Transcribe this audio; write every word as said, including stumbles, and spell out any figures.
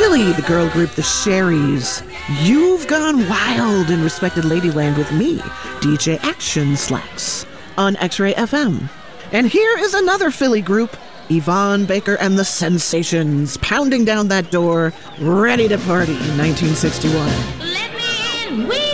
Philly, the girl group The Sherries. You've Gone Wild in Respected Ladyland with me, D J Action Slacks, on X-Ray F M. And here is another Philly group, Yvonne Baker and the Sensations, pounding down that door, ready to party in nineteen sixty-one.